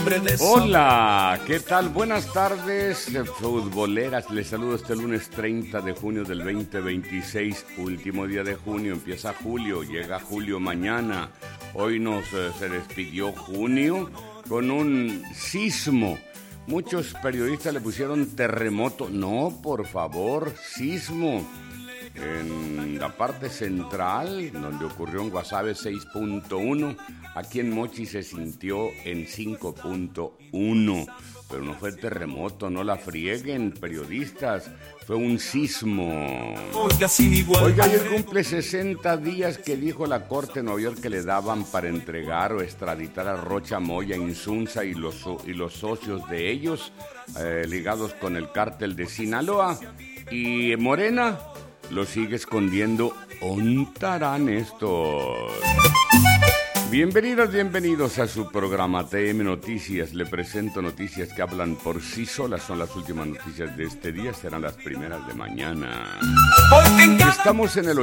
Hola, ¿qué tal? Buenas tardes, futboleras. Les saludo este lunes 30 de junio del 2026, último día de junio. Empieza julio, llega julio mañana. Hoy se despidió junio con un sismo. Muchos periodistas le pusieron terremoto. No, por favor, sismo. En la parte central, donde ocurrió en Guasave 6.1, aquí en Mochi se sintió en 5.1, pero no fue terremoto, no la frieguen, periodistas, fue un sismo. Oiga, ayer cumple 60 días que dijo la Corte de Nueva York que le daban para entregar o extraditar a Rocha Moya, Insunza y los socios de ellos, ligados con el cártel de Sinaloa, y Morena lo sigue escondiendo. ¿Ontarán estos? Bienvenidos a su programa TM Noticias. Le presento noticias que hablan por sí solas. Son las últimas noticias de este día, serán las primeras de mañana. Estamos en el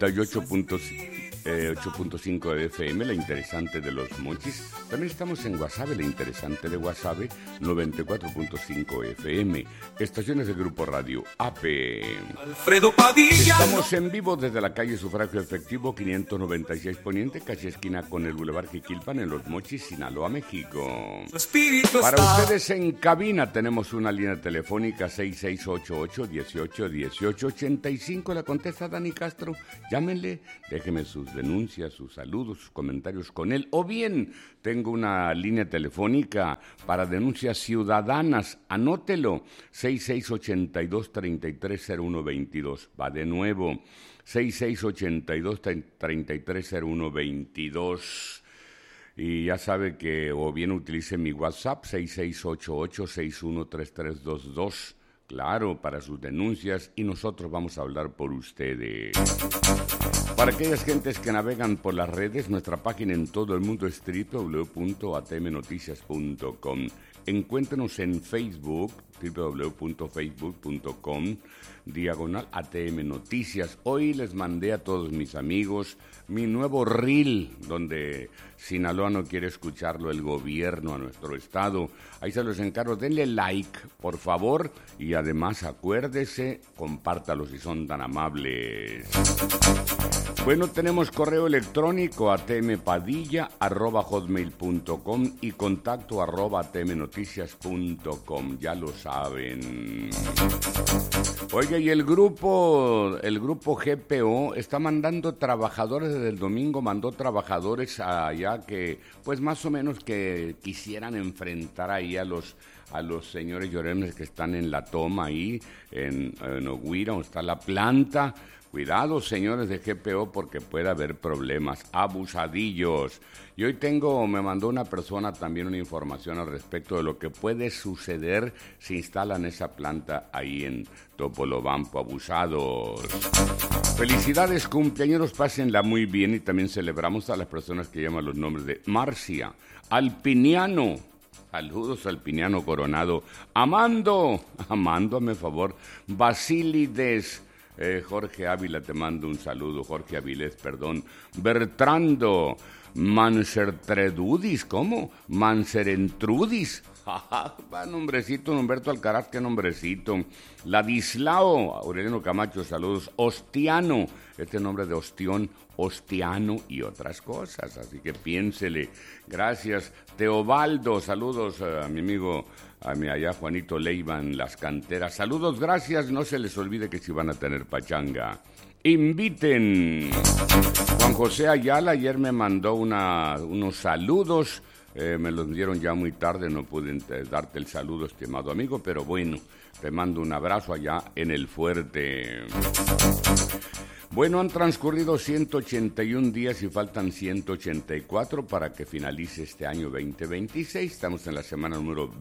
8.5 de FM, la interesante de los Mochis. También estamos en Guasave, la interesante de Guasave, 94.5 FM. Estaciones de Grupo Radio AP. Alfredo Padilla. Estamos en vivo desde la calle Sufragio Efectivo 596 Poniente, casi esquina con el Boulevard Jiquilpan, en Los Mochis, Sinaloa, México. Para ustedes en cabina tenemos una línea telefónica 6688-181885. La contesta Dani Castro. Llámenle, déjenme sus denuncias, sus saludos, sus comentarios con él. O bien, tengo una línea telefónica para denuncias ciudadanas. Anótelo, 6682-330122. Va de nuevo, 6682-330122. Y ya sabe que o bien utilice mi WhatsApp, 6688-613322. Claro, para sus denuncias, y nosotros vamos a hablar por ustedes. Para aquellas gentes que navegan por las redes, nuestra página en todo el mundo es www.atmnoticias.com. Encuéntrenos en Facebook, www.facebook.com/ATM Noticias. Hoy les mandé a todos mis amigos mi nuevo reel, donde Sinaloa no quiere escucharlo el gobierno a nuestro estado. Ahí se los encargo, denle like, por favor, y además acuérdese, compártalo si son tan amables. Bueno, tenemos correo electrónico atmpadilla@hotmail.com y contacto @atmnoticias.com, ya lo saben. Oiga, y el grupo GPO está mandando trabajadores, desde el domingo mandó trabajadores allá que, pues más o menos que quisieran enfrentar ahí a los señores llorones que están en la toma ahí, en Oguira, donde está la planta. Cuidado, señores de GPO, porque puede haber problemas, abusadillos. Y hoy me mandó una persona también una información al respecto de lo que puede suceder si instalan esa planta ahí en Topolobampo, abusados. Felicidades, cumpleañeros, pásenla muy bien, y también celebramos a las personas que llaman los nombres de Marcia, Alpiniano. Saludos al Piniano Coronado. Amando, hazme favor. Basílides. Jorge Ávila, te mando un saludo. Jorge Avilés, perdón. Bertrando. Mansertredudis, ¿cómo? Manserentrudis. Nombrecito, Humberto Alcaraz, qué nombrecito. Ladislao, Aureliano Camacho, saludos. Ostiano, este nombre de ostión, Ostiano y otras cosas, así que piénsele. Gracias. Teobaldo, saludos a mi amigo, allá Juanito Leiva en Las Canteras. Saludos, gracias. No se les olvide que si van a tener pachanga, inviten. Juan José Ayala ayer me mandó unos saludos. Me los dieron ya muy tarde, no pude darte el saludo, estimado amigo, pero bueno, te mando un abrazo allá en el fuerte. Bueno, han transcurrido 181 días y faltan 184 para que finalice este año 2026. Estamos en la semana número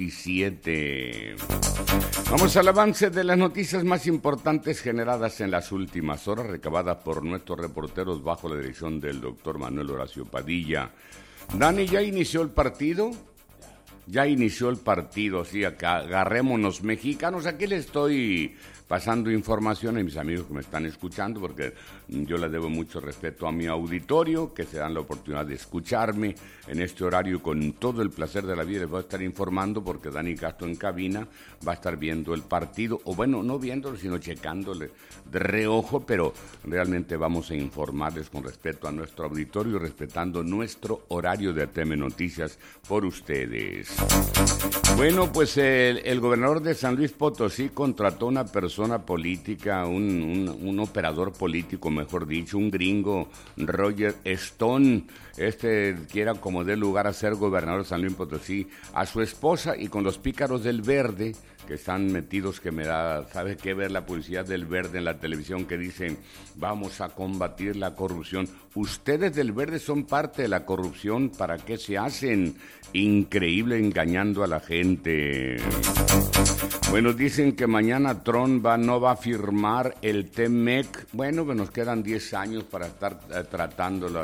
27. Vamos al avance de las noticias más importantes generadas en las últimas horas, recabadas por nuestros reporteros bajo la dirección del doctor Manuel Horacio Padilla. Dani, ¿ya inició el partido? Ya inició el partido, sí, acá, agarrémonos mexicanos. Aquí le estoy pasando información a mis amigos que me están escuchando, porque yo les debo mucho respeto a mi auditorio, que se dan la oportunidad de escucharme en este horario con todo el placer de la vida. Les voy a estar informando porque Dani Castro en cabina va a estar viendo el partido, o bueno, no viéndolo, sino checándole de reojo, pero realmente vamos a informarles con respeto a nuestro auditorio, respetando nuestro horario de ATM Noticias por ustedes. Bueno, pues el gobernador de San Luis Potosí contrató una persona política, un operador político, mejor dicho, un gringo, Roger Stone. Quiera como dé lugar a ser gobernador de San Luis Potosí, a su esposa, y con los pícaros del Verde, que están metidos, que me da, ¿sabe qué? Ver la publicidad del Verde en la televisión que dicen, vamos a combatir la corrupción. Ustedes del Verde son parte de la corrupción, ¿para qué se hacen? Increíble, engañando a la gente. Bueno, dicen que mañana Trump no va a firmar el TMEC. Bueno, pues nos quedan 10 años para estar tratándolo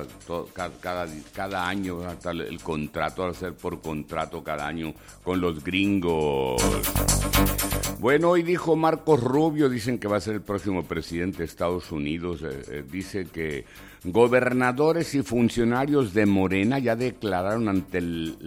cada año, hasta el contrato, va a ser por contrato cada año con los gringos. Bueno, hoy dijo Marcos Rubio, dicen que va a ser el próximo presidente de Estados Unidos, dice que gobernadores y funcionarios de Morena ya declararon ante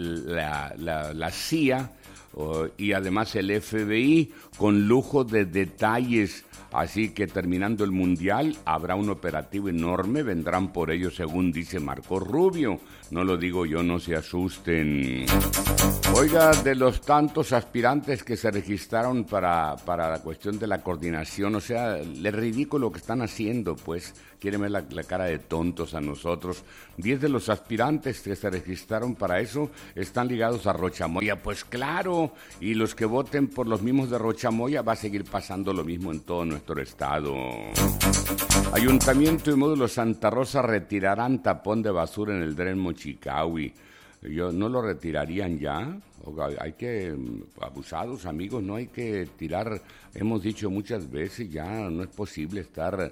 la CIA y además el FBI con lujo de detalles. Así que terminando el Mundial habrá un operativo enorme, vendrán por ello según dice Marcos Rubio. No lo digo yo, no se asusten. Oiga, de los tantos aspirantes que se registraron para la cuestión de la coordinación, o sea, es ridículo lo que están haciendo, pues, quieren ver la cara de tontos a nosotros. 10 de los aspirantes que se registraron para eso están ligados a Rochamoya, pues claro, y los que voten por los mismos de Rochamoya va a seguir pasando lo mismo en todo nuestro estado. Ayuntamiento y Módulo Santa Rosa retirarán tapón de basura en el Dren Mochicahui. ¿No lo retirarían ya? Hay que, abusados amigos, no hay que tirar, hemos dicho muchas veces, ya no es posible estar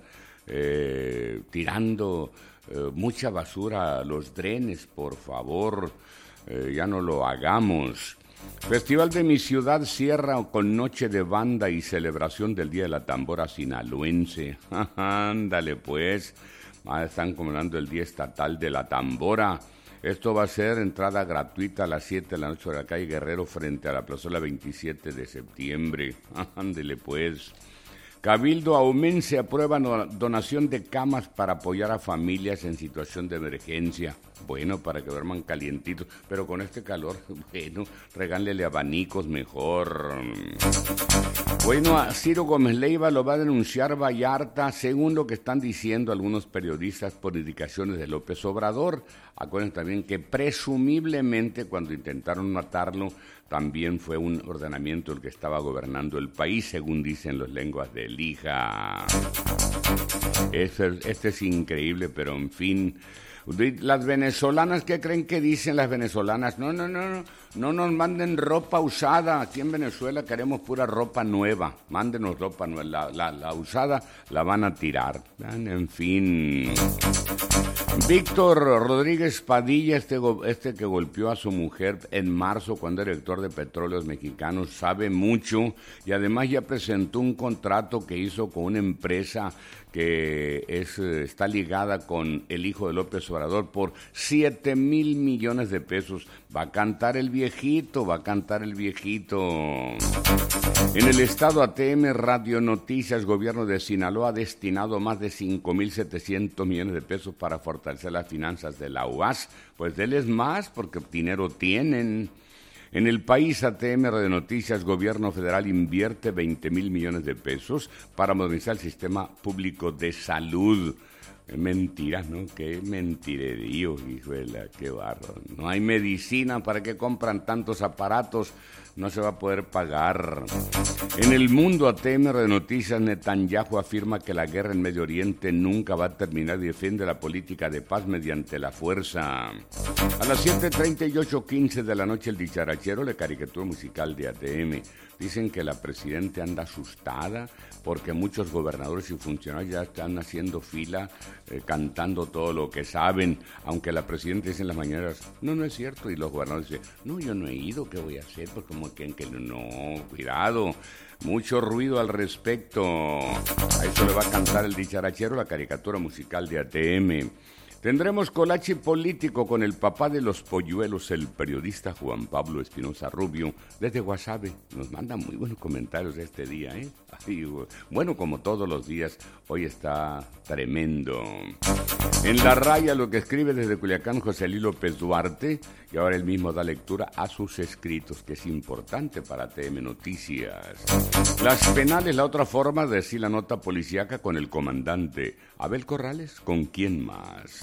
tirando mucha basura a los drenes, por favor, ya no lo hagamos. Festival de mi ciudad cierra con noche de banda y celebración del Día de la Tambora Sinaloense. Ándale pues, están conmemorando el Día Estatal de la Tambora. Esto va a ser entrada gratuita a las 7 de la noche de la calle Guerrero frente a la plazuela 27 de septiembre. Ándele pues. Cabildo Aumense aprueba donación de camas para apoyar a familias en situación de emergencia. Bueno, para que duerman calientitos, pero con este calor, bueno, regálele abanicos mejor. Bueno, a Ciro Gómez Leiva lo va a denunciar Vallarta, según lo que están diciendo algunos periodistas por indicaciones de López Obrador. Acuérdense también que presumiblemente cuando intentaron matarlo, también fue un ordenamiento el que estaba gobernando el país, según dicen los lenguas de Lija. Este es increíble, pero en fin. Las venezolanas, ¿qué creen que dicen las venezolanas? No nos manden ropa usada. Aquí en Venezuela queremos pura ropa nueva. Mándenos ropa nueva. La usada la van a tirar. En fin. Víctor Rodríguez Padilla, este que golpeó a su mujer en marzo cuando era director de Petróleos Mexicanos, sabe mucho y además ya presentó un contrato que hizo con una empresa que está ligada con el hijo de López Obrador por 7,000 millones de pesos. Va a cantar el viejito. En el estado ATM Radio Noticias, gobierno de Sinaloa ha destinado más de 5,700 millones de pesos para fortalecer las finanzas de la UAS. Pues denles más porque dinero tienen. En el país, ATM Radio Noticias, gobierno federal invierte 20,000 millones de pesos para modernizar el sistema público de salud. Mentira, ¿no? Qué mentirerío, hijuela, qué barro. No hay medicina, ¿para qué compran tantos aparatos? No se va a poder pagar. En el mundo, ATM de Noticias, Netanyahu afirma que la guerra en Medio Oriente nunca va a terminar y defiende la política de paz mediante la fuerza. A las 7:30 y 8:15 de la noche, el dicharachero, la caricatura musical de ATM. Dicen que la presidenta anda asustada porque muchos gobernadores y funcionarios ya están haciendo fila cantando todo lo que saben, aunque la presidenta dice en las mañanas, no es cierto, y los gobernadores dicen, no, yo no he ido, ¿qué voy a hacer? Pues como que no, cuidado, mucho ruido al respecto. A eso le va a cantar el dicharachero, la caricatura musical de ATM. Tendremos colache político con el papá de los polluelos, el periodista Juan Pablo Espinosa Rubio, desde Guasave. Nos manda muy buenos comentarios este día, ¿eh? Ay, bueno, como todos los días, hoy está tremendo. En la raya, lo que escribe desde Culiacán José Luis López Duarte, y ahora él mismo da lectura a sus escritos, que es importante para TM Noticias. Las penales, la otra forma de decir la nota policíaca con el comandante Abel Corrales, ¿con quién más?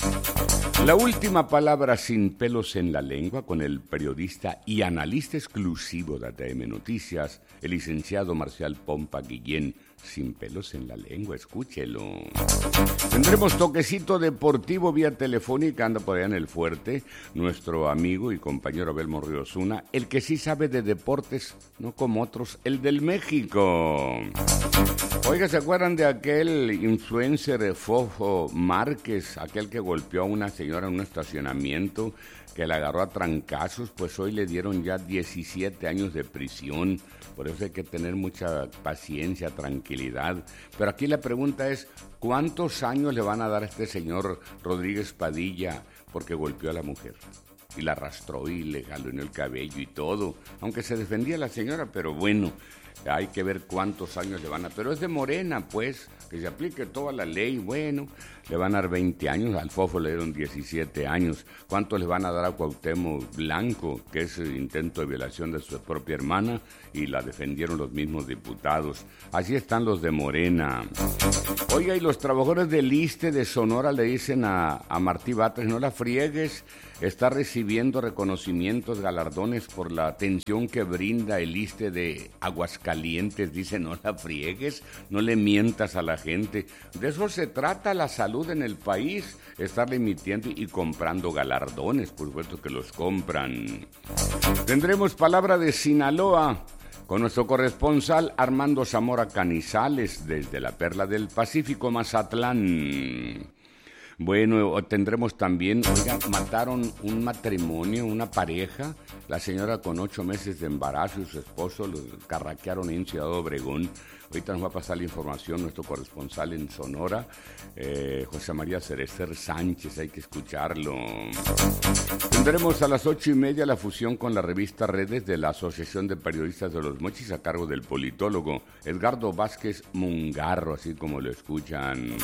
La última palabra sin pelos en la lengua con el periodista y analista exclusivo de ATM Noticias, el licenciado Marcial Pompa Guillén, sin pelos en la lengua, escúchelo. Tendremos toquecito deportivo vía telefónica, anda por allá en el fuerte, nuestro amigo y compañero Abel Morri Osuna, el que sí sabe de deportes, no como otros, el del México. Oiga, ¿se acuerdan de aquel influencer Fofo Márquez, aquel que golpeó a una señora en un estacionamiento, que la agarró a trancazos? Pues hoy le dieron ya 17 años de prisión. Por eso hay que tener mucha paciencia, tranquilidad. Pero aquí la pregunta es, ¿cuántos años le van a dar a este señor Rodríguez Padilla porque golpeó a la mujer? Y la arrastró y le jaló en el cabello y todo. Aunque se defendía la señora, pero bueno, hay que ver cuántos años le van a... Pero es de Morena, pues, que se aplique toda la ley. Bueno, le van a dar 20 años, al Fofo le dieron 17 años. ¿Cuánto le van a dar a Cuauhtémoc Blanco, que es el intento de violación de su propia hermana, y la defendieron los mismos diputados? Así están los de Morena. Oiga, y los trabajadores del ISSSTE de Sonora le dicen a Martí Batres, no la friegues, está recibiendo reconocimientos, galardones por la atención que brinda el ISSSTE de Aguascalientes. Dice, no la friegues, no le mientas a la gente. De eso se trata la salud en el país, estarle emitiendo y comprando galardones, por supuesto que los compran. Tendremos palabra de Sinaloa con nuestro corresponsal Armando Zamora Canizales desde la Perla del Pacífico, Mazatlán. Bueno, tendremos también, oiga, mataron un matrimonio, una pareja, la señora con 8 meses de embarazo y su esposo los carraquearon en Ciudad Obregón. Ahorita nos va a pasar la información nuestro corresponsal en Sonora, José María Cerecer Sánchez, hay que escucharlo. Tendremos a las 8:30 la fusión con la revista Redes de la Asociación de Periodistas de los Mochis a cargo del politólogo Edgardo Vázquez Mungarro, así como lo escuchan.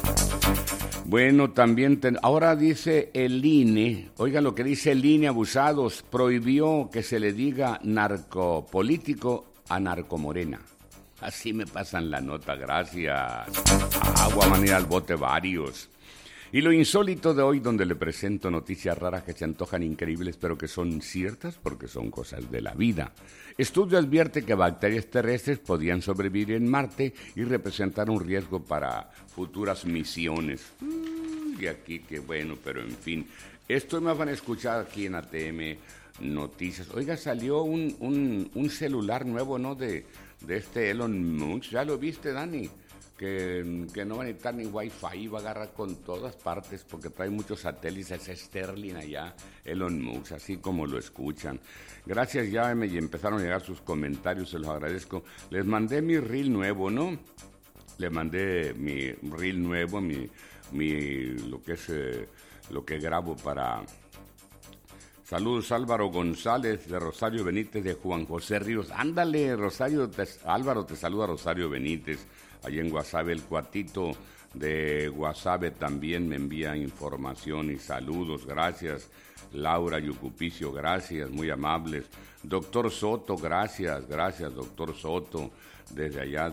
Bueno, también, ahora dice el INE, oigan lo que dice el INE, abusados, prohibió que se le diga narcopolítico a narcomorena. Así me pasan la nota, gracias. Agua, van a ir al bote varios. Y lo insólito de hoy, donde le presento noticias raras que se antojan increíbles, pero que son ciertas porque son cosas de la vida. Estudio advierte que bacterias terrestres podían sobrevivir en Marte y representar un riesgo para futuras misiones. Y aquí, qué bueno, pero en fin. Esto me van a escuchar aquí en ATM Noticias. Oiga, salió un celular nuevo, ¿no? De este Elon Musk. ¿Ya lo viste, Dani? Que no va a necesitar ni Wi-Fi, va a agarrar con todas partes porque trae muchos satélites, es Sterling allá, Elon Musk, así como lo escuchan. Gracias, ya me empezaron a llegar sus comentarios, se los agradezco. Les mandé mi reel nuevo, ¿no? Le mandé mi reel nuevo, lo que es lo que grabo para... Saludos Álvaro González de Rosario Benítez, de Juan José Ríos. Ándale, Álvaro, te saluda Rosario Benítez. Allí en Guasave, el cuatito de Guasave también me envía información y saludos. Gracias. Laura Yucupicio, gracias, muy amables. Doctor Soto, gracias, doctor Soto, desde allá,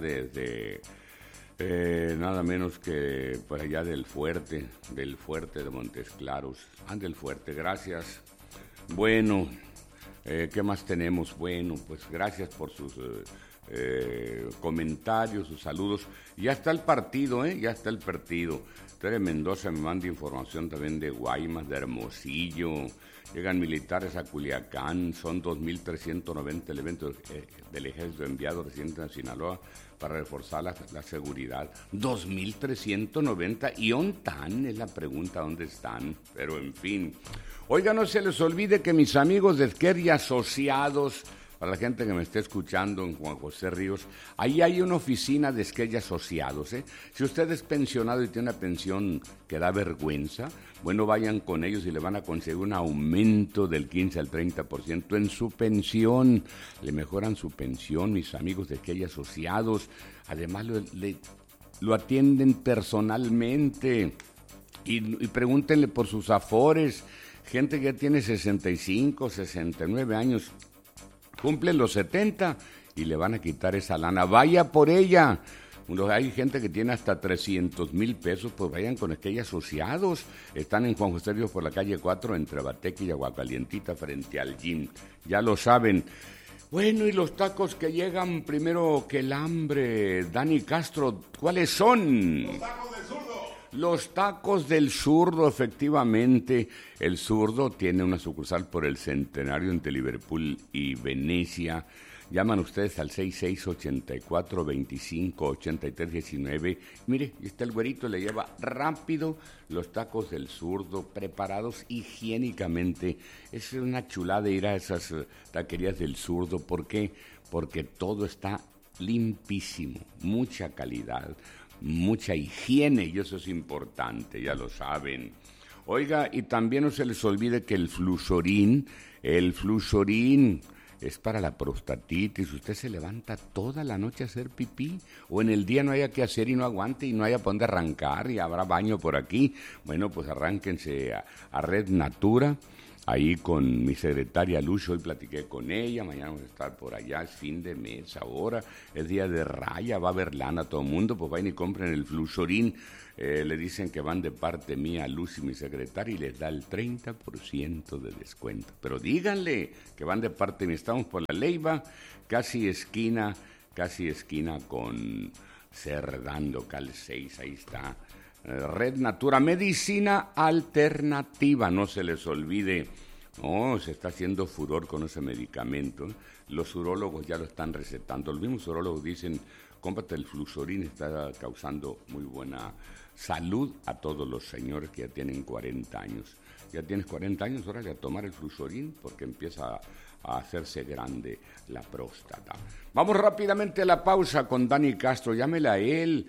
nada menos que por allá del fuerte de Montes Claros. Ande el fuerte, gracias. Bueno, ¿qué más tenemos? Bueno, pues gracias por sus comentarios, sus saludos. Ya está el partido, ya está el partido. Tere Mendoza me manda información también de Guaymas, de Hermosillo. Llegan militares a Culiacán, son 2.390 elementos del ejército enviados recientemente a Sinaloa para reforzar la seguridad. 2.390, ¿y dónde están? Es la pregunta, ¿dónde están? Pero en fin. Oiga, no se les olvide que mis amigos de Esquer y Asociados, para la gente que me esté escuchando en Juan José Ríos, ahí hay una oficina de Esquer y Asociados. Si usted es pensionado y tiene una pensión que da vergüenza, bueno, vayan con ellos y le van a conseguir un aumento del 15 al 30% en su pensión. Le mejoran su pensión, mis amigos de Esquer y Asociados. Además, lo atienden personalmente. Y pregúntenle por sus afores. Gente que ya tiene 65, 69 años. Cumplen los 70 y le van a quitar esa lana. Vaya por ella. Hay gente que tiene hasta 300,000 pesos, pues vayan con Esquer y Asociados. Están en Juan José Ríos por la calle 4, entre Bateque y Aguacalientita, frente al gym. Ya lo saben. Bueno, y los tacos que llegan primero que el hambre. Dani Castro, ¿cuáles son? Los tacos del zurdo. Los tacos del zurdo, efectivamente. El zurdo tiene una sucursal por el Centenario entre Liverpool y Venecia. Llaman ustedes al 6684-258319. Mire, está el güerito, le lleva rápido los tacos del zurdo, preparados higiénicamente. Es una chulada ir a esas taquerías del zurdo. ¿Por qué? Porque todo está limpísimo, mucha calidad, mucha higiene, y eso es importante, ya lo saben. Oiga, y también no se les olvide que el Fluxorín es para la prostatitis. Usted se levanta toda la noche a hacer pipí, o en el día no haya que hacer y no aguante y no haya por dónde arrancar y habrá baño por aquí. Bueno, pues arránquense a Red Natura, ahí con mi secretaria Lucio. Hoy platiqué con ella, mañana vamos a estar por allá, es fin de mes ahora, es día de raya, va a haber lana todo el mundo, pues vayan y compren el Fluxorín. Le dicen que van de parte mía, Lucy, mi secretaria, y les da el 30% de descuento. Pero díganle que van de parte mía. Estamos por la Leiva, casi esquina con Cerdán, local 6, ahí está. Red Natura, medicina alternativa, no se les olvide. No, se está haciendo furor con ese medicamento. Los urólogos ya lo están recetando. Los mismos urólogos dicen, cómprate el Fluxorín, está causando muy buena salud a todos los señores que ya tienen 40 años. Ya tienes 40 años, órale a tomar el Fluxorín porque empieza a hacerse grande la próstata. Vamos rápidamente a la pausa con Dani Castro. Llámela a él,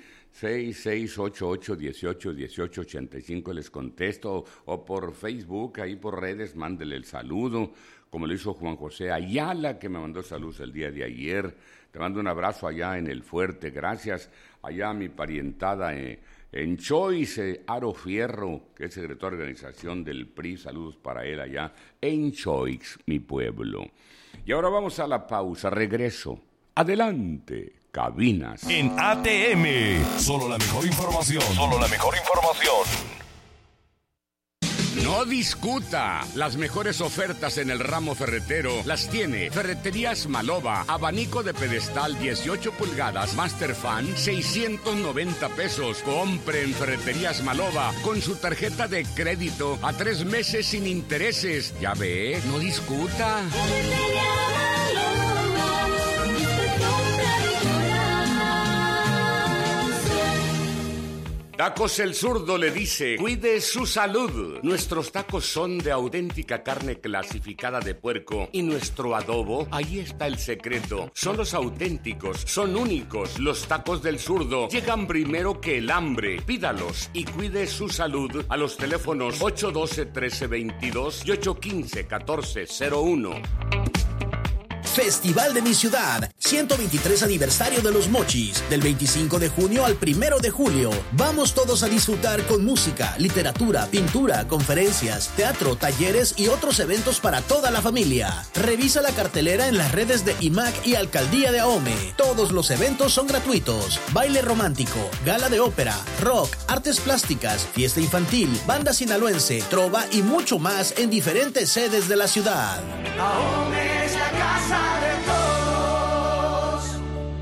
6688-181885, les contesto, o por Facebook, ahí por redes, mándele el saludo, como lo hizo Juan José Ayala, que me mandó saludos el día de ayer. Te mando un abrazo allá en El Fuerte, gracias. Allá mi parientada en Choix, Aro Fierro, que es secretario de organización del PRI, saludos para él allá en Choix, mi pueblo. Y ahora vamos a la pausa, regreso. Adelante, cabinas. En ATM, solo la mejor información. No discuta. Las mejores ofertas en el ramo ferretero las tiene Ferreterías Maloba. Abanico de pedestal 18 pulgadas, Master Fan, 690 pesos. Compre en Ferreterías Maloba con su tarjeta de crédito a 3 meses sin intereses. Ya ve, no discuta. Tacos El Zurdo le dice, cuide su salud. Nuestros tacos son de auténtica carne clasificada de puerco y nuestro adobo, ahí está el secreto. Son los auténticos, son únicos. Los tacos del Zurdo llegan primero que el hambre. Pídalos y cuide su salud a los teléfonos 812-1322 y 815-1401. Festival de mi ciudad, 123 aniversario de Los Mochis, del 25 de junio al 1 de julio. Vamos todos a disfrutar con música, literatura, pintura, conferencias, teatro, talleres y otros eventos para toda la familia. Revisa la cartelera en las redes de IMAC y Alcaldía de Ahome. Todos los eventos son gratuitos. Baile romántico, gala de ópera, rock, artes plásticas, fiesta infantil, banda sinaloense, trova y mucho más en diferentes sedes de la ciudad. Ahome es la casa de todos.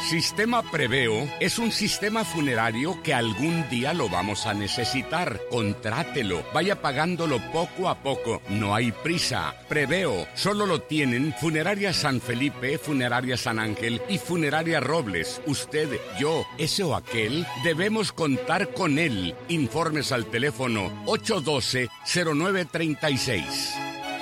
Sistema Preveo es un sistema funerario que algún día lo vamos a necesitar. Contrátelo, vaya pagándolo poco a poco. No hay prisa. Preveo solo lo tienen Funeraria San Felipe, Funeraria San Ángel y Funeraria Robles. Usted, yo, ese o aquel, debemos contar con él. Informes al teléfono 812-0936.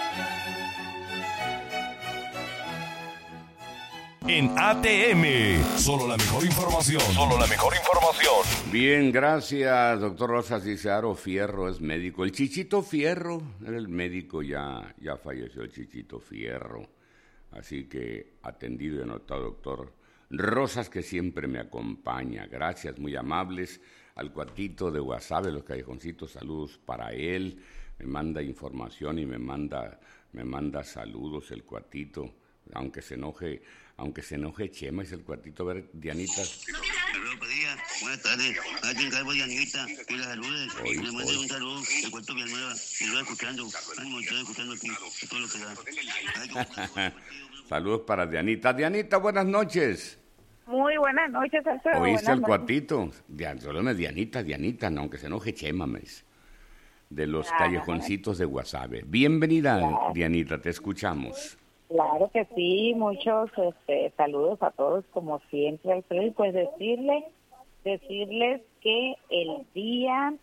En ATM, solo la mejor información. Solo la mejor información. Bien, gracias, doctor Rosas. Dice Aro Fierro es médico. El Chichito Fierro era el médico, ya falleció el Chichito Fierro. Así que atendido y anotado, doctor Rosas, que siempre me acompaña. Gracias, muy amables. Al cuatito de Guasave, los callejoncitos, saludos para él. Me manda información y me manda saludos el cuatito. Aunque se enoje Chema, es el cuartito. A ver, Dianita. Buenas tardes. Aquí en Calvo Dianita, que la saludes. Le mando un saludo de Puerto Villanueva. Y lo voy escuchando. Ánimo, estoy escuchando aquí todo lo que da. Saludos para Dianita. Dianita, buenas noches. Muy buenas noches, Alfredo. ¿Oíste el cuatito? Solo me Dianita, no, aunque se enoje Chema, de los callejoncitos de Guasave. Bienvenida, Dianita, te escuchamos. Claro que sí, muchos saludos a todos como siempre, Alfredo, y pues decirles que el día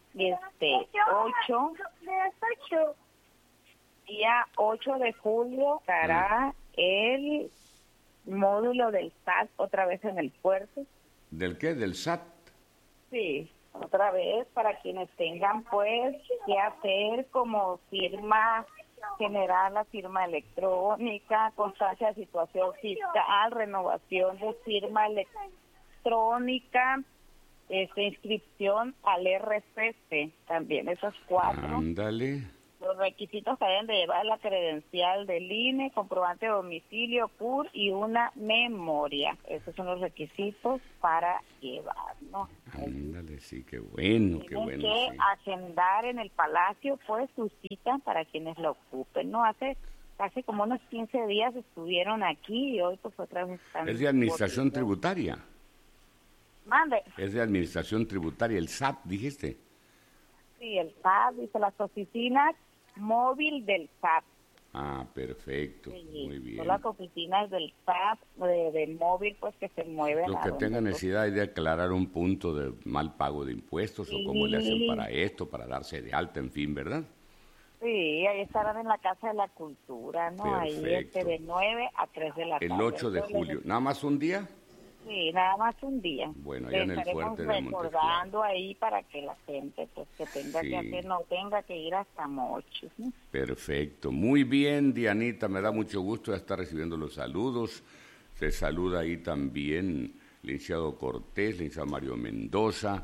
8 de julio estará el módulo del SAT otra vez en el puerto. ¿Del qué? ¿Del SAT? Sí, otra vez para quienes tengan pues que hacer como firma general, la firma electrónica, constancia de situación fiscal, renovación de firma electrónica, inscripción al RCC, también esos 4. Ándale. Los requisitos que deben de llevar la credencial del INE, comprobante de domicilio, CUR y una memoria. Esos son los requisitos para llevar, ¿no? Ándale, sí, qué bueno, qué bueno. Tienen que agendar en el Palacio, pues, su cita para quienes lo ocupen, ¿no? Hace como unos 15 días estuvieron aquí y hoy, pues, otra vez están... Es de administración tributaria. Mande. Es de administración tributaria, el SAT, dijiste. Sí, el SAT, dice las oficinas móvil del SAT. Ah, perfecto, Sí, muy bien. son las oficinas del SAT, del móvil, pues que se mueven. Los que tengan necesidad de aclarar un punto de mal pago de impuestos Sí. o cómo le hacen para esto, para darse de alta, en fin, ¿verdad? Sí, ahí estarán en la Casa de la Cultura, ¿no? Perfecto. Ahí de 9 a 3 de la tarde. El 8 de julio. ¿Nada más un día? Sí, nada más un día. Bueno, allá en el Estaremos fuerte de Montesclaro. recordando ahí para que la gente pues que tenga Sí. que hacer, no tenga que ir hasta Mochis, ¿no? Perfecto. Muy bien, Dianita, me da mucho gusto estar recibiendo los saludos. Se saluda ahí también licenciado Cortés, licenciado Mario Mendoza.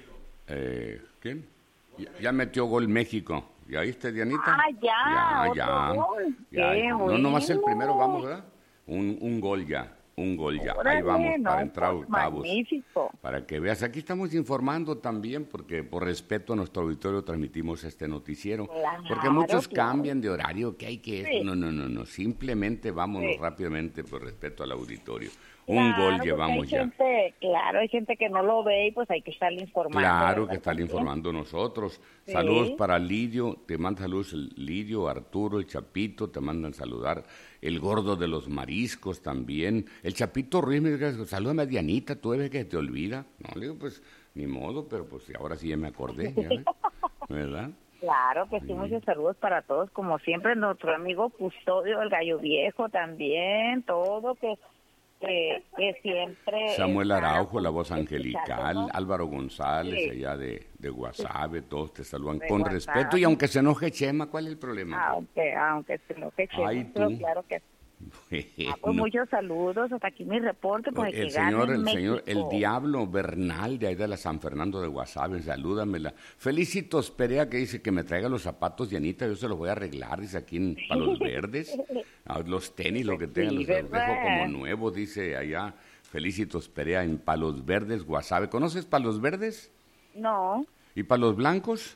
¿Quién? Ya metió gol México. ¿Ya viste, Dianita? Ah, ya, Ya. otro gol. Ya. Qué No, nomás el bueno. primero, vamos, ¿verdad? Un gol ya. Un gol ya. Órale, Ahí vamos, no, para entrar a pues, octavos. magnífico. Para que veas, aquí estamos informando también, porque por respeto a nuestro auditorio transmitimos este noticiero. Claro, Porque muchos claro. cambian de horario, que hay que... Sí. No. Simplemente vámonos Sí. rápidamente por respeto al auditorio. Claro, Un gol porque llevamos hay ya. gente, claro, hay gente que no lo ve y pues hay que estarle informando. Claro ¿verdad? que están También. informando nosotros. Sí. Saludos para Lidio, te manda saludos el Lidio, Arturo, el Chapito, te mandan saludar. El gordo de los mariscos también. El Chapito Ruiz me dice, salúdame a Dianita, tú ves que te olvida. No, le digo, pues, ni modo, pero pues ahora sí ya me acordé, ya ves, ¿verdad? Claro que sí, muchos saludos para todos, como siempre, nuestro amigo Custodio, el Gallo Viejo también, todo que siempre... Samuel está Araujo, la voz angelical, escuchándonos. Álvaro González, Sí. allá de Guasave, todos te saludan De con Guasave. respeto y aunque se enoje Chema, ¿cuál es el problema? Aunque se lo que Ay, pero tú. claro que sí. Pues No. muchos saludos, hasta aquí mi reporte, pues El señor, el diablo Bernal de ahí de la San Fernando de Guasave, salúdamela. Felicitos Perea que dice que me traiga los zapatos, Dianita, yo se los voy a arreglar, dice aquí en Palos Verdes. Los tenis, lo que tengan, los dejo ¿verdad? como nuevos, dice allá. Felicitos Perea en Palos Verdes, Guasave. ¿Conoces Palos Verdes? No, ¿Y Palos Blancos?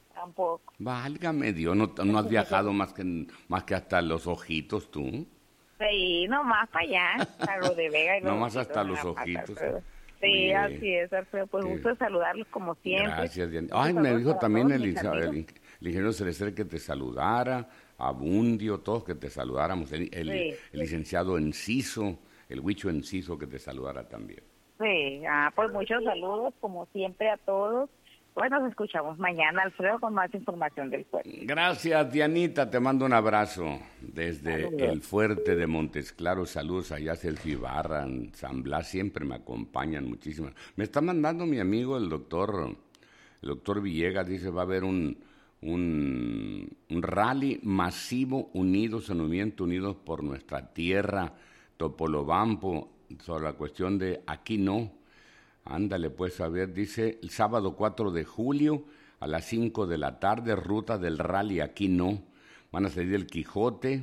tampoco. Válgame Dios, no has viajado más que hasta los ojitos tú. Sí, nomás para allá, a lo de Vega. Y nomás hasta los ojitos. Sí, Bien. así es, Alfredo. Pues gusto de saludarlos como siempre. Gracias, Diana. Ay, me dijo también el ingeniero Celeste que te saludara, Abundio, todos que te saludáramos, el licenciado Enciso, el Huicho Enciso que te saludara también. Sí, pues muchos saludos, como siempre, a todos. Bueno, nos escuchamos mañana, Alfredo, con más información del puerto. Gracias, Dianita, te mando un abrazo desde el fuerte de Montes Claros. Saludos allá, Celso Ibarra, en San Blas, siempre me acompañan muchísimas. Me está mandando mi amigo el doctor Villegas, dice va a haber un rally masivo unidos en movimiento, unidos por nuestra tierra, Topolobampo, sobre la cuestión de aquí no. Ándale, pues, a ver, dice, el sábado 4 de julio a las 5 de la tarde, ruta del rally, aquí no. Van a salir del Quijote,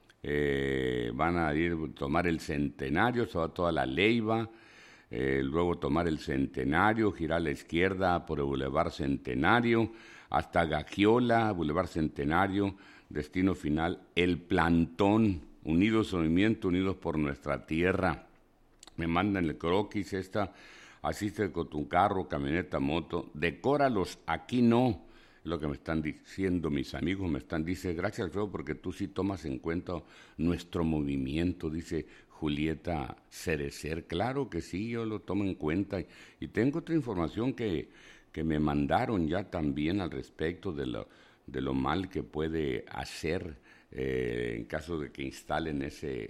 van a ir a tomar el Centenario, toda la Leiva, luego tomar el Centenario, girar a la izquierda por el Boulevard Centenario, hasta Gagiola, Boulevard Centenario, destino final, El Plantón, unidos en movimiento, unidos por nuestra tierra. Me mandan el croquis asiste con tu carro, camioneta, moto, decóralos, aquí no, lo que me están diciendo mis amigos, dice, gracias Alfredo porque tú sí tomas en cuenta nuestro movimiento, dice Julieta Cerecer, claro que sí, yo lo tomo en cuenta, y tengo otra información que me mandaron ya también al respecto de lo mal que puede hacer en caso de que instalen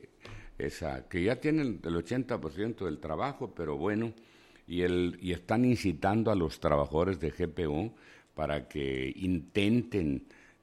que ya tienen el 80% del trabajo, pero bueno, y están incitando a los trabajadores de GPO para que intenten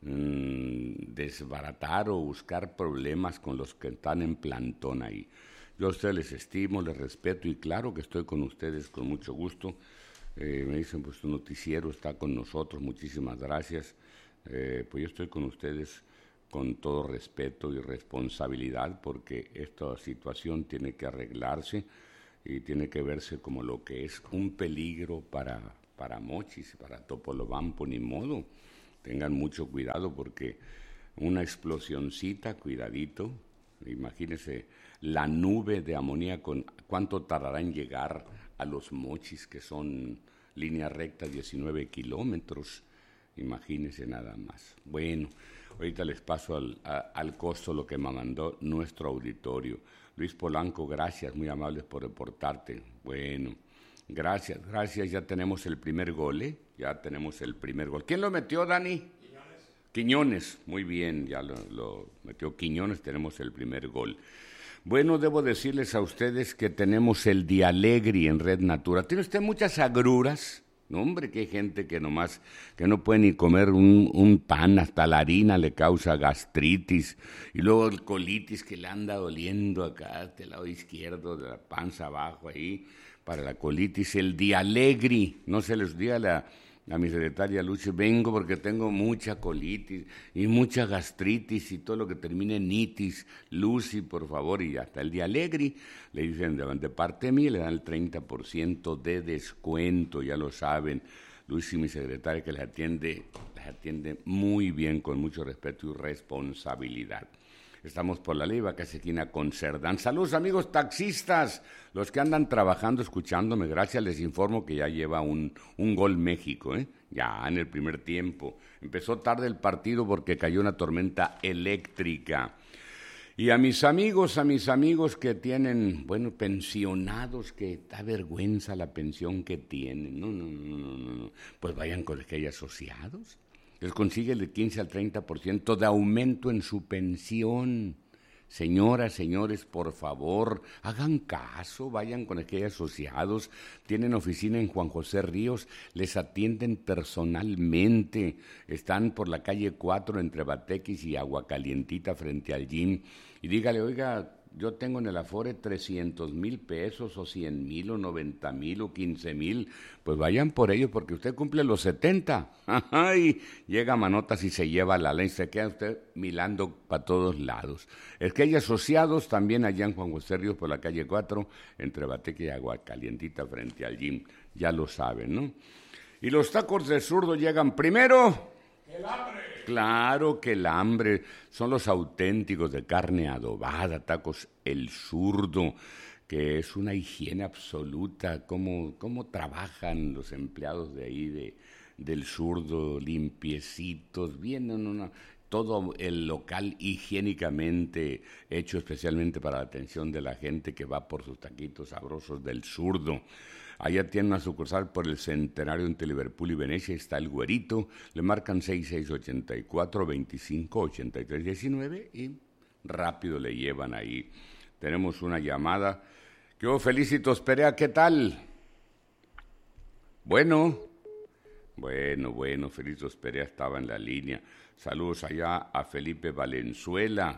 desbaratar o buscar problemas con los que están en plantón ahí. Yo a ustedes les estimo, les respeto y claro que estoy con ustedes con mucho gusto. Me dicen, pues tu noticiero está con nosotros, muchísimas gracias. Pues yo estoy con ustedes con todo respeto y responsabilidad porque esta situación tiene que arreglarse y tiene que verse como lo que es un peligro para Mochis, para Topolobampo, ni modo. Tengan mucho cuidado porque una explosioncita, cuidadito, imagínense la nube de amoníaco, ¿cuánto tardará en llegar a los Mochis, que son línea recta 19 kilómetros? Imagínense nada más. Bueno, ahorita les paso al costo lo que me mandó nuestro auditorio. Luis Polanco, gracias, muy amables por reportarte. Bueno, gracias, ya tenemos el primer gol, ya tenemos el primer gol. ¿Quién lo metió, Dani? Quiñones, muy bien, ya lo metió Quiñones, tenemos el primer gol. Bueno, debo decirles a ustedes que tenemos el Dialegri en Red Natura. ¿Tiene usted muchas agruras? No, hombre, que hay gente que no puede ni comer un pan, hasta la harina le causa gastritis, y luego el colitis que le anda doliendo acá, del lado izquierdo, de la panza abajo ahí, para la colitis, el Dialegri, no se les diga a mi secretaria Lucy, vengo porque tengo mucha colitis y mucha gastritis y todo lo que termine en itis, Lucy, por favor, y hasta el Dialegri, le dicen de parte de mí, le dan el 30% de descuento, ya lo saben, Lucy, mi secretaria, que les atiende muy bien, con mucho respeto y responsabilidad. Estamos por la Leiva, casi esquina con Cerdán. Saludos, amigos taxistas, los que andan trabajando, escuchándome. Gracias, les informo que ya lleva un gol México, ya en el primer tiempo. Empezó tarde el partido porque cayó una tormenta eléctrica. Y a mis amigos que tienen, pensionados, que da vergüenza la pensión que tienen. No. Pues vayan con los que hay asociados. Les consigue el 15 al 30% de aumento en su pensión. Señoras, señores, por favor, hagan caso, vayan con aquellos asociados, tienen oficina en Juan José Ríos, les atienden personalmente, están por la calle 4 entre Batequis y Aguacalientita frente al gym, y dígale, oiga, yo tengo en el Afore 300,000 pesos, o 100,000, o 90,000, o 15,000, pues vayan por ello, porque usted cumple los 70, y llega manotas y se lleva la ley, se queda usted milando para todos lados. Es que hay asociados también allá en Juan José Ríos por la calle 4, entre Bateque y Aguacalientita frente al gym, ya lo saben, ¿no? Y los tacos de zurdo llegan primero. ¡El hambre! Claro que el hambre son los auténticos de carne adobada, tacos El Zurdo, que es una higiene absoluta, cómo trabajan los empleados de ahí del Zurdo, limpiecitos, vienen todo el local higiénicamente hecho especialmente para la atención de la gente que va por sus taquitos sabrosos del Zurdo. Allá tiene una sucursal por el Centenario entre Liverpool y Venecia, está el Güerito, le marcan 6684-258319 y rápido le llevan ahí. Tenemos una llamada. ¿Qué hubo, Felicitos Perea? ¿Qué tal? Bueno, Felicitos Perea estaba en la línea. Saludos allá a Felipe Valenzuela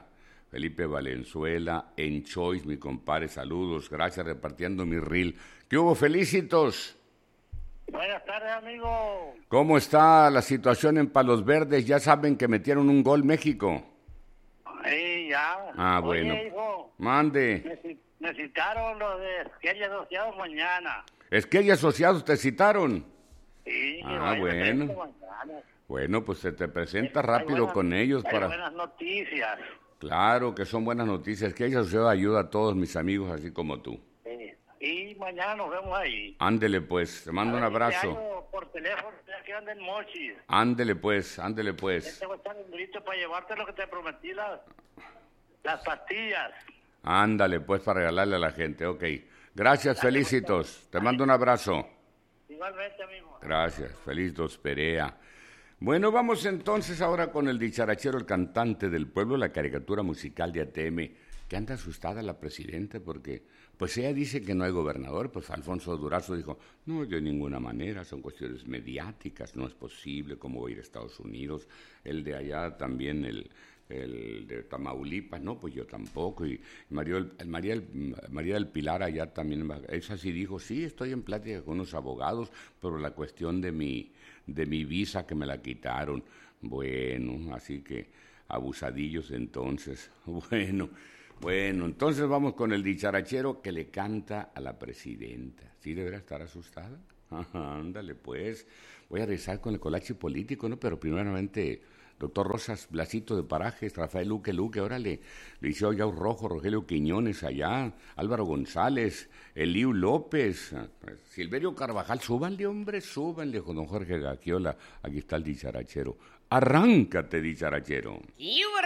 en Choice, mi compadre, saludos, gracias, repartiendo mi reel. ¿Qué hubo, Felicitos? Buenas tardes, amigo. ¿Cómo está la situación en Palos Verdes? Ya saben que metieron un gol México. Sí, ya. Ah, bueno. Oye, hijo, mande. me citaron los de Esquella Asociados mañana. ¿Esquella Asociados te citaron? Sí, bueno. Bueno, pues se te presenta rápido con ellos para... buenas noticias. Claro que son buenas noticias, que ella se ayuda a todos mis amigos así como tú. Sí. Y mañana nos vemos ahí. Ándele pues, te mando un abrazo. Por teléfono, ya que andan mochis. Ándele pues. Te voy a estar un grito para llevarte lo que te prometí, las pastillas. Ándale pues para regalarle a la gente, ok. Gracias, Felicitos, te mando un abrazo. Igualmente, amigo. Gracias, Felicitos Perea. Bueno, vamos entonces ahora con el dicharachero, el cantante del pueblo, la caricatura musical de ATM, que anda asustada la presidenta porque, pues ella dice que no hay gobernador, pues Alfonso Durazo dijo, no, de ninguna manera, son cuestiones mediáticas, no es posible, ¿cómo voy a ir a Estados Unidos? El de allá también, el de Tamaulipas, no, pues yo tampoco, y María del Pilar allá también, esa sí dijo, sí, estoy en plática con unos abogados, pero la cuestión de mi visa que me la quitaron, bueno, así que abusadillos entonces, bueno, entonces vamos con el dicharachero que le canta a la presidenta, ¿sí deberá estar asustada? Ajá, ándale pues, voy a regresar con el colache político, ¿no? Pero primeramente... Doctor Rosas, Blasito de Parajes, Rafael Luque, órale, Liceo Yau Rojo, Rogelio Quiñones allá, Álvaro González, Eliu López, Silverio Carvajal, súbanle, hombre, súbanle, don Jorge Gaquiola, aquí está el dicharachero. Arráncate, dicharachero.